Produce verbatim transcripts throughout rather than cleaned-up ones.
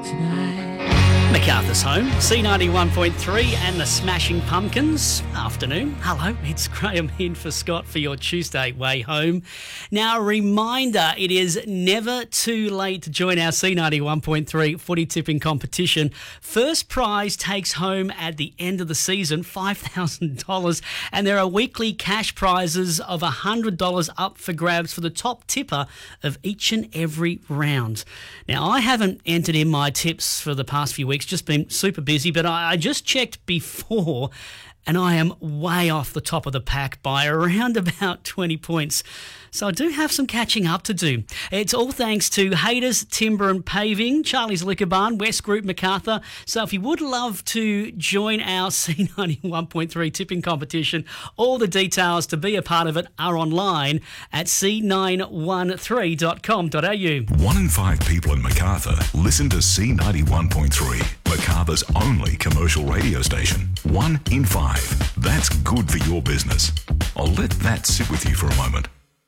MacArthur's home, C ninety-one point three and the Smashing Pumpkins. Afternoon. Hello, it's Graham in for Scott for your Tuesday way home. Now, a reminder, it is never too late to join our C ninety-one point three footy tipping competition. First prize takes home at the end of the season five thousand dollars, and there are weekly cash prizes of one hundred dollars up for grabs for the top tipper of each and every round. Now, I haven't entered in my tips for the past few weeks, just been super busy, but I, I just checked before and I am way off the top of the pack by around about twenty points. So I do have some catching up to do. It's all thanks to Hayter's Timber and Paving, Charlie's Liquor Barn, West Group, MacArthur. So if you would love to join our C ninety-one point three tipping competition, all the details to be a part of it are online at c nine one three dot com dot a u. One in five people in MacArthur listen to C ninety-one point three, MacArthur's only commercial radio station. One in five. That's good for your business. I'll let that sit with you for a moment.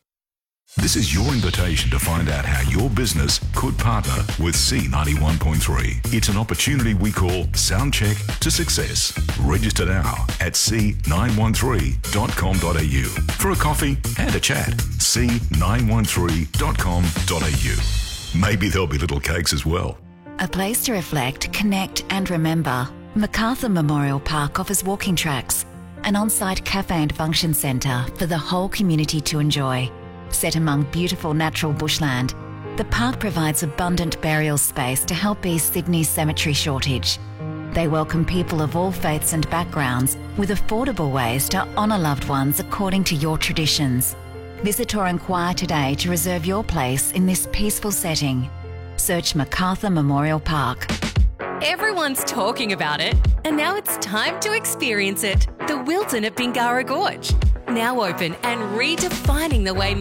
This is your invitation to find out how your business could partner with C ninety-one point three. It's an opportunity we call Soundcheck to Success. Register now at c nine one three dot com dot a u for a coffee and a chat. c nine one three dot com dot a u. Maybe there'll be little cakes as well. A place to reflect, connect and remember. MacArthur Memorial Park offers walking tracks, an on-site cafe and function centre for the whole community to enjoy. Set among beautiful natural bushland, the park provides abundant burial space to help ease Sydney's cemetery shortage. They welcome people of all faiths and backgrounds with affordable ways to honour loved ones according to your traditions. Visit or inquire today to reserve your place in this peaceful setting. Search MacArthur Memorial Park. Everyone's talking about it, and now it's time to experience it. The Wilton at Bingara Gorge. Now open and redefining the way